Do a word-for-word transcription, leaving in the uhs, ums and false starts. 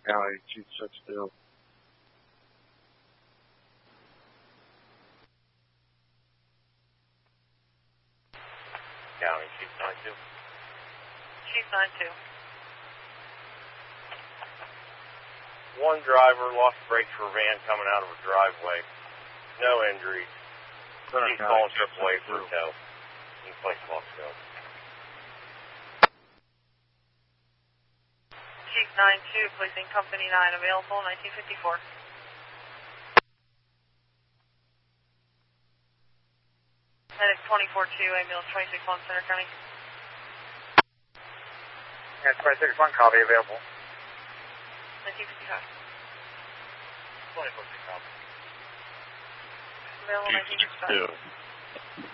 County Chief Sexfield. County Chief nine two. Chief nine two. One driver lost brakes for a van coming out of a driveway. No injuries. He's calling triple A for tow. In place of Moscow. Chief nine two, placing Company nine available, nineteen fifty-four. Medic twenty-four two, ambulance twenty-six one, Center County. Yeah, twenty-six one, copy, available. nineteen fifty-five. twenty-four two, copy. Available, nineteen fifty-five.